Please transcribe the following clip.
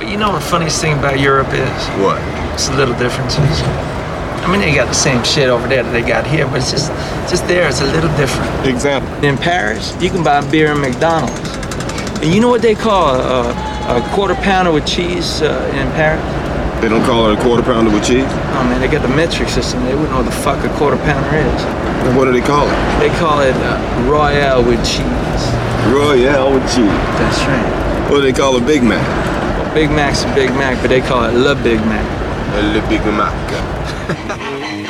But you know what the funniest thing about Europe is? What? It's the little differences. I mean, they got the same shit over there that they got here, but it's just there. It's a little different. Example. In Paris, you can buy beer in McDonald's. And you know what they call a quarter pounder with cheese in Paris? They don't call it a quarter pounder with cheese? Oh man, they got the metric system. They wouldn't know what the fuck a quarter pounder is. And what do they call it? They call it Royale with cheese. Royale with cheese. That's right. What do they call a Big Mac? Well, Big Mac's a Big Mac, but they call it Le Big Mac. Le Big Mac.